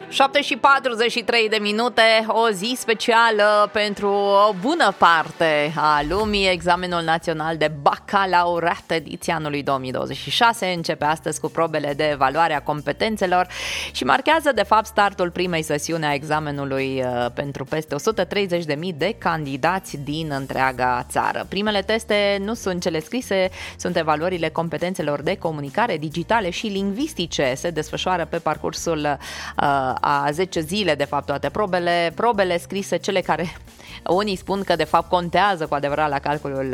7:43, o zi specială pentru o bună parte a lumii. Examenul național de bacalaureat ediția anului 2026 începe astăzi cu probele de evaluare a competențelor și marchează de fapt startul primei sesiuni a examenului pentru peste 130.000 de candidați din întreaga țară. Primele teste nu sunt cele scrise, sunt evaluările competențelor de comunicare digitale și lingvistice. Se desfășoară pe parcursul a 10 zile, de fapt, toate probele scrise, cele care unii spun că de fapt contează cu adevărat la calculul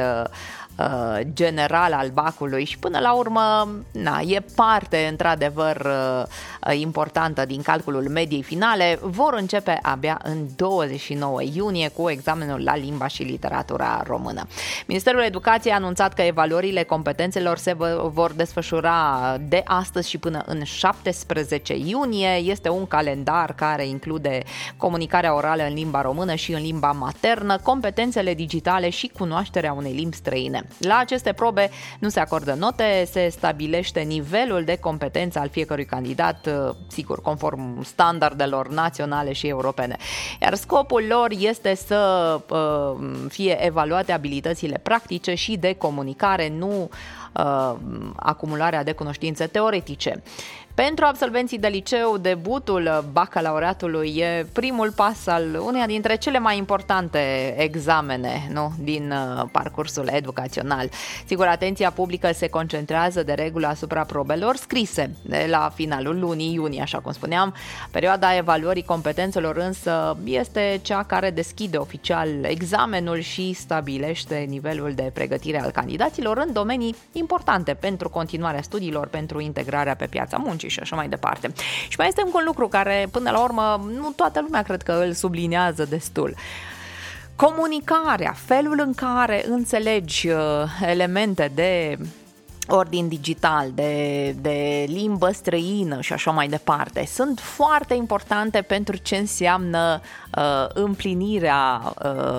general al bacului și până la urmă e parte într-adevăr importantă din calculul mediei finale, vor începe abia în 29 iunie cu examenul la limba și literatura română. Ministerul Educației a anunțat că evaluările competențelor se vor desfășura de astăzi și până în 17 iunie. Este un calendar care include comunicarea orală în limba română și în limba maternă, competențele digitale și cunoașterea unei limbi străine. La aceste probe nu se acordă note, se stabilește nivelul de competență al fiecărui candidat, sigur, conform standardelor naționale și europene. Iar scopul lor este să fie evaluate abilitățile practice și de comunicare, nu acumularea de cunoștințe teoretice. Pentru absolvenții de liceu, debutul bacalaureatului e primul pas al uneia dintre cele mai importante examene, din parcursul educațional. Sigur, atenția publică se concentrează de regulă asupra probelor scrise de la finalul lunii iunie, așa cum spuneam. Perioada evaluării competențelor însă este cea care deschide oficial examenul și stabilește nivelul de pregătire al candidaților în domenii importante pentru continuarea studiilor, pentru integrarea pe piața muncii și așa mai departe. Și mai este încă un lucru care, până la urmă, nu toată lumea cred că îl subliniază destul. Comunicarea, felul în care înțelegi elemente de ordin digital, de limbă străină și așa mai departe, sunt foarte importante pentru ce înseamnă împlinirea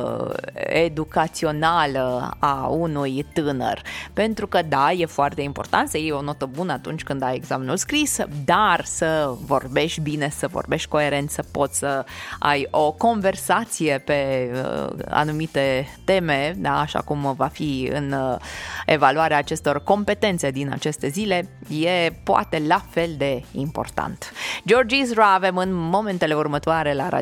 educațională a unui tânăr. Pentru că, e foarte important să iei o notă bună atunci când ai examenul scris, dar să vorbești bine, să vorbești coerent, să poți să ai o conversație pe anumite teme, așa cum va fi în evaluarea acestor competențe din aceste zile, e poate la fel de important. George Ezra avem în momentele următoare la